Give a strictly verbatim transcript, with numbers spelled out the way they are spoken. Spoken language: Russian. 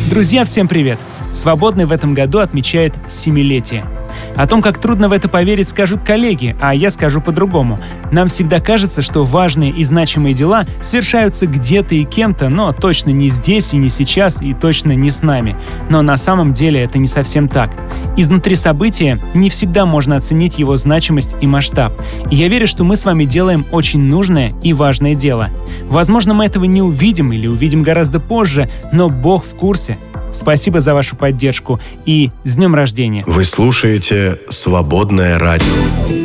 Друзья, всем привет! «Свободный» в этом году отмечает семилетие. О том, как трудно в это поверить, скажут коллеги, а я скажу по-другому. Нам всегда кажется, что важные и значимые дела совершаются где-то и кем-то, но точно не здесь и не сейчас, и точно не с нами. Но на самом деле это не совсем так. Изнутри события не всегда можно оценить его значимость и масштаб. И я верю, что мы с вами делаем очень нужное и важное дело. Возможно, мы этого не увидим или увидим гораздо позже, но Бог в курсе. Спасибо за вашу поддержку и с днем рождения! Вы слушаете «Свободное радио».